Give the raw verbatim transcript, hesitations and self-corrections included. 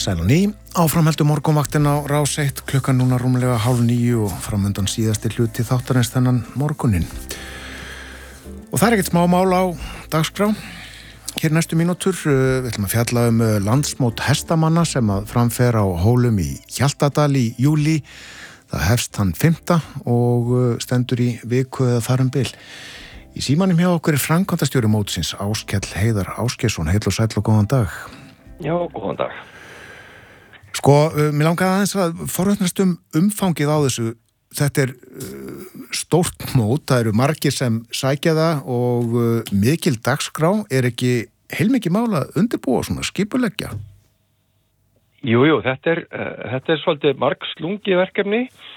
Sæl og ný, áframheldur morgunvaktin á Rás eitt, klukkan núna rúmlega hálf níu og framundan síðasti hluti þáttarins þennan morguninn. Og það er ekkert smá mál á dagskrá. Hér næstu mínútur, við ætlum að fjalla um landsmót hestamanna sem að framfer á Hólum í Hjaltadal í júlí. Það hefst hann fimmta og stendur í viku eða þar um bil. Í símanum hjá okkur er framkvæmdastjóri mótsins, Áskell Heiðar Ásgeirsson. Heill og sæll og góðan dag. Já, góðan dag. Sko, uh, mér langaði aðeins að forvitnast um umfangið á þessu. Þetta er uh, stórt mót, það eru margir sem sækja það og uh, mikil dagskrá. Er ekki heilmikið mál að undirbúa svona skipuleggja? Jú, jú, þetta er, uh, þetta er svolítið margslungið verkefni